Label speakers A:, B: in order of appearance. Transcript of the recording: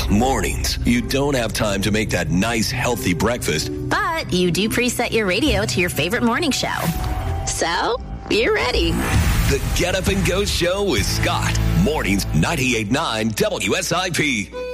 A: Mornings, you don't have time to make that nice, healthy breakfast.
B: But you do preset your radio to your favorite morning show. So, you're ready.
A: The Get Up and Go Show with Scott. Mornings, 98.9 WSIP.